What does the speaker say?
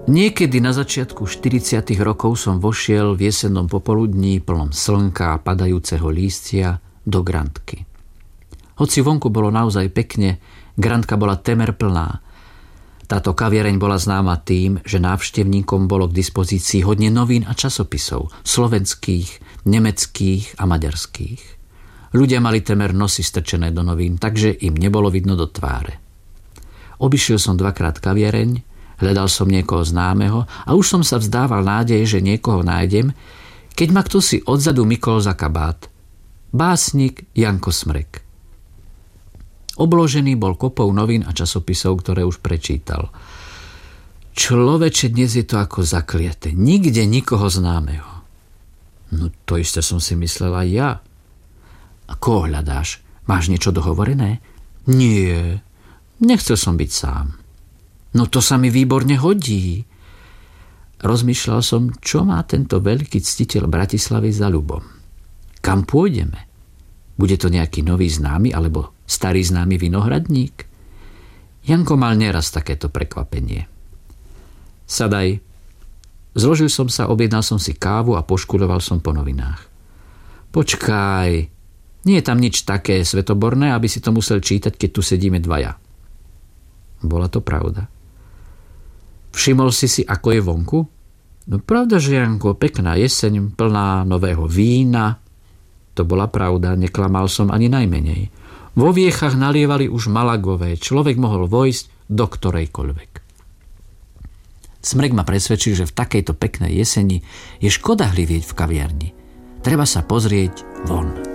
Niekedy na začiatku 40. rokov som vošiel v jesennom popoludní plnom slnka a padajúceho lístia do Grantky. Hoci vonku bolo naozaj pekne, Grantka bola temer plná. Táto kaviareň bola známa tým, že návštevníkom bolo k dispozícii hodne novín a časopisov, slovenských, nemeckých a maďarských. Ľudia mali temer nosy strčené do novín, takže im nebolo vidno do tváre. Obišiel som 2-krát kaviareň, hľadal som niekoho známeho a už som sa vzdával nádeje, že niekoho nájdem, keď ma kto si odzadu mykol za kabát. Básnik Janko Smrek. Obložený bol kopou novín a časopisov, ktoré už prečítal. Človeče, dnes je to ako zakliate. Nikde nikoho známeho. No to isté som si myslela ja. A koho hľadáš? Máš niečo dohovorené? Nie, nechcel som byť sám. No to sa mi výborne hodí. Rozmýšľal som, čo má tento veľký ctiteľ Bratislavy za ľubom. Kam pôjdeme? Bude to nejaký nový známy alebo starý známy vinohradník? Janko mal neraz takéto prekvapenie. Sadaj. Zložil som sa, objednal som si kávu a poškuľoval som po novinách. Počkaj, nie je tam nič také svetoborné, aby si to musel čítať, keď tu sedíme dvaja. Bola to pravda. Všimol si, ako je vonku? No pravda, že Janko, pekná jeseň, plná nového vína. To bola pravda, neklamal som ani najmenej. Vo viechach nalievali už malagové, človek mohol vojsť do ktorejkoľvek. Smrek ma presvedčil, že v takejto peknej jeseni je škoda hlivieť v kaviarni. Treba sa pozrieť von.